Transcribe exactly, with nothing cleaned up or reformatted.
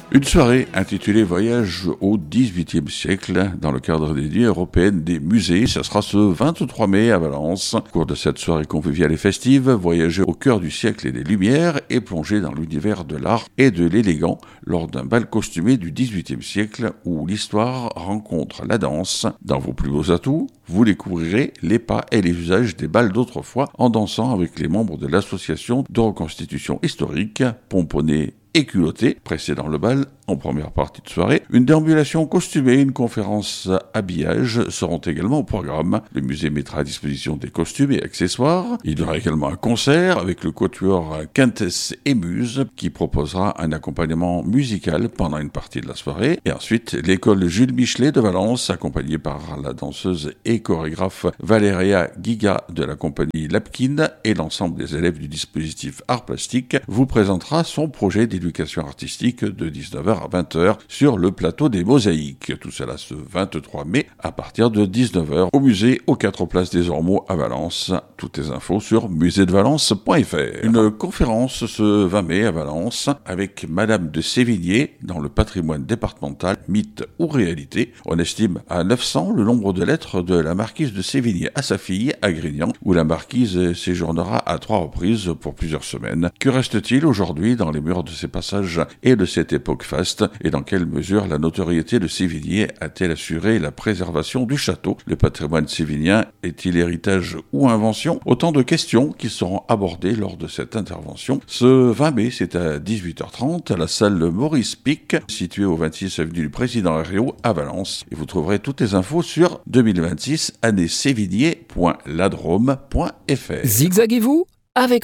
Une soirée intitulée Voyage au dix-huitième siècle dans le cadre des Nuits européennes des musées. Ce sera ce vingt-trois mai à Valence. Au cours de cette soirée conviviale et festive, voyager au cœur du siècle et des Lumières et plonger dans l'univers de l'art et de l'élégant lors d'un bal costumé du dix-huitième siècle où l'histoire rencontre la danse. Dans vos plus beaux atouts, vous découvrirez les pas et les usages des bals d'autrefois en dansant avec les membres de l'association de reconstitution historique, pomponnés et culottés, précédant le bal en première partie de soirée. Une déambulation costumée, une conférence habillage seront également au programme. Le musée mettra à disposition des costumes et accessoires. Il y aura également un concert avec le quatuor Quintess et Muse qui proposera un accompagnement musical pendant une partie de la soirée. Et ensuite, l'école Jules Michelet de Valence, accompagnée par la danseuse et chorégraphe Valéria Giga de la compagnie Lapkin et l'ensemble des élèves du dispositif Art Plastique, vous présentera son projet d'éducation artistique de dix-neuf heures à vingt heures sur le plateau des Mosaïques. Tout cela ce vingt-trois mai à partir de dix-neuf heures au musée aux quatre places des Ormeaux à Valence. Toutes les infos sur musée de valence point f r. Une conférence ce vingt mai à Valence avec Madame de Sévigné dans le patrimoine départemental, mythe ou réalité. On estime à neuf cents le nombre de lettres de la marquise de Sévigné à sa fille à Grignan, où la marquise séjournera à trois reprises pour plusieurs semaines. Que reste-t-il aujourd'hui dans les murs de ces passages et de cette époque faste, et dans quelle mesure la notoriété de Sévigné a-t-elle assuré la préservation du château? Le patrimoine sévignien est-il héritage ou invention? Autant de questions qui seront abordées lors de cette intervention. Ce vingt mai, c'est à dix-huit heures trente à la salle Maurice Pic, située au vingt-six avenue du Président Herriot à Valence. Et vous trouverez toutes les infos sur deux mille vingt-six année sévigné point ladrome point f r. Zigzaguez-vous avec